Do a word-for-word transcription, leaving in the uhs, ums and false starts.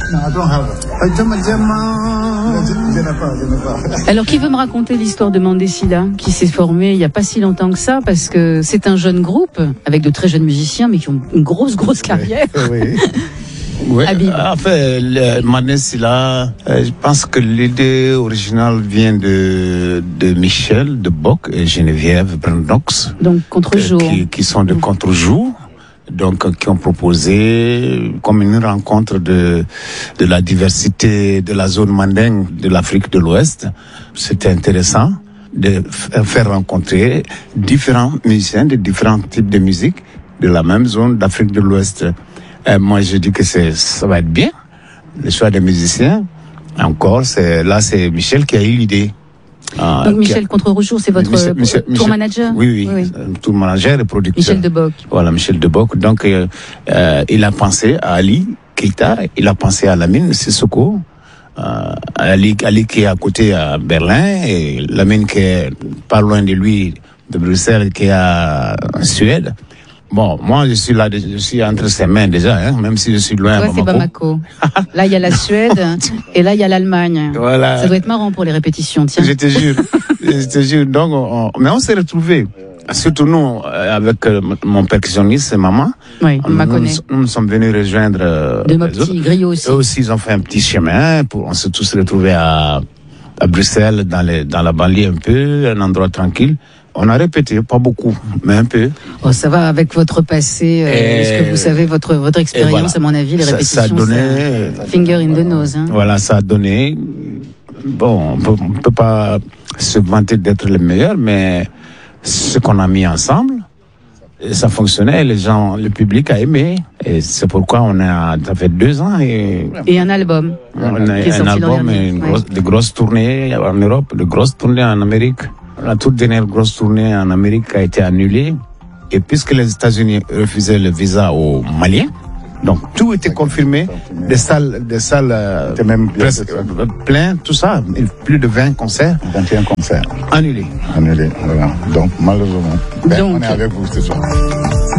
No, I don't have it. Je n'ai pas, je n'ai pas. Alors, qui veut me raconter l'histoire de Mandé-Sylla, qui s'est formé il n'y a pas si longtemps que ça, parce que c'est un jeune groupe, avec de très jeunes musiciens, mais qui ont une grosse, grosse carrière. Oui. Oui, enfin, Mandé-Sylla, euh, je pense que l'idée originale vient de, de Michel de Bock et Geneviève Brandox. Donc, contre-jour. Qui, qui sont de contre-jour. Donc, qui ont proposé comme une rencontre de, de la diversité de la zone mandingue de l'Afrique de l'Ouest. C'était intéressant de faire rencontrer différents musiciens de différents types de musique de la même zone d'Afrique de l'Ouest. Euh, moi, je dis que c'est, ça va être bien. Le choix des musiciens. Encore, c'est, là, c'est Michel qui a eu l'idée. Ah, donc Michel a... Contre-Roujour, c'est votre Michel, Michel, tour Michel, manager? Oui, oui, oui, oui. Tour manager et producteur. Michel de Bock. Voilà, Michel de Bock. Donc, euh, euh, il a pensé à Ali Keita, il a pensé à Lamine Sissoko, euh, Ali, Ali qui est à côté à Berlin, et Lamine qui est pas loin de lui, de Bruxelles, qui est à Suède. Bon, moi, je suis là, je suis entre ses mains déjà, hein, même si je suis loin. Ouais, c'est Bamako. Là, il y a la Suède, et là, il y a l'Allemagne. Voilà. Ça doit être marrant pour les répétitions, tiens. Je te jure. Je te jure. Donc, on, mais on s'est retrouvés. Surtout nous, avec mon percussionniste et maman. Oui, on m'a connaît. Nous, nous sommes venus rejoindre. De nos petits griots aussi. Eux aussi, ils ont fait un petit chemin pour, on s'est tous retrouvés à, à Bruxelles, dans les, dans la banlieue un peu, un endroit tranquille. On a répété, pas beaucoup, mais un peu. Oh, ça va avec votre passé, euh, ce que vous savez, votre votre expérience, voilà. À mon avis, les répétitions, ça, ça a donné, ça, finger in the nose. Hein. Voilà, ça a donné. Bon, on peut, on peut pas se vanter d'être les meilleurs, mais ce qu'on a mis ensemble, ça fonctionnait. Les gens, le public a aimé, et c'est pourquoi on a, ça fait deux ans et. Et un album. On a un album et une grosse, ouais. de grosses tournées en Europe, de grosses tournées en Amérique. La toute dernière grosse tournée en Amérique a été annulée. Et puisque les États-Unis refusaient le visa aux Maliens, donc tout était confirmé. Des salles, des salles euh, même presque euh, plein, tout ça. Plus de vingt concerts. vingt et un concerts. Annulés. Annulés, voilà. Donc malheureusement, ben, donc, on est avec vous ce soir.